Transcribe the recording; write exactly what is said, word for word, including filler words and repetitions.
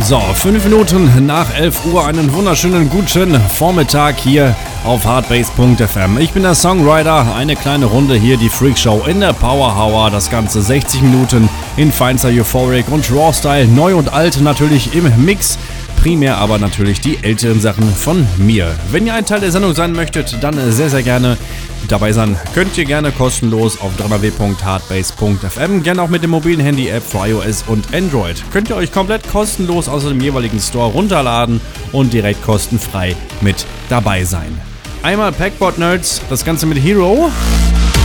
So, fünf Minuten nach elf Uhr, einen wunderschönen guten Vormittag hier auf hardbase punkt f m. Ich bin der Songwriter, eine kleine Runde hier, die Freakshow in der Power Hour, das Ganze sechzig Minuten in feinster Euphoric und Raw-Style, neu und alt natürlich im Mix. Primär aber natürlich die älteren Sachen von mir. Wenn ihr ein Teil der Sendung sein möchtet, dann sehr, sehr gerne dabei sein. Könnt ihr gerne kostenlos auf w w w punkt hardbase punkt f m, gerne auch mit dem mobilen Handy-App für iOS und Android. Könnt ihr euch komplett kostenlos aus dem jeweiligen Store runterladen und direkt kostenfrei mit dabei sein. Einmal Packboard Nerds, das Ganze mit Hero.